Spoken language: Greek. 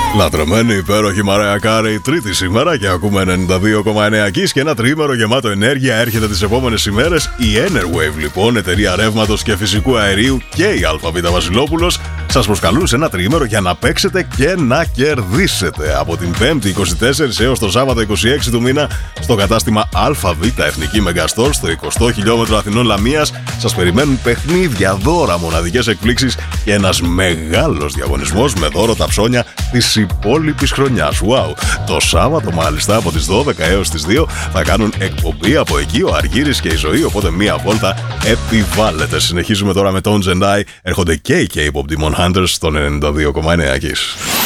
Λατρεμένη, υπέροχη Μαράια Κάρεϊ, τρίτη σήμερα και ακούμε 92,9 Kiss και ένα τριήμερο γεμάτο ενέργεια έρχεται τις επόμενες ημέρες. Η Enerwave, λοιπόν, εταιρεία ρεύματος και φυσικού αερίου και η ΑΒ Βασιλόπουλος σας προσκαλούν σε ένα τριήμερο για να παίξετε και να κερδίσετε. Από την 5η 24 έως το Σάββατο 26 του μήνα στο κατάστημα ΑΒ Εθνική Μεγαστόρ στο 20 χιλιόμετρο Αθηνών Λαμίας σας περιμένουν παιχνίδια, δώρα, μοναδικές εκπλήξεις και ένας μεγάλος διαγωνισμός με δώρο τα ψώνια της υπόλοιπης χρονιάς. Wow! Το Σάββατο, μάλιστα, από τις 12 έως τις 2 θα κάνουν εκπομπή από εκεί ο Αργύρης και η Ζωή, οπότε μία βόλτα επιβάλλεται. Συνεχίζουμε τώρα με Tones and I. Έρχονται και οι K-pop Demon Hunters στο 92,9 Kiss.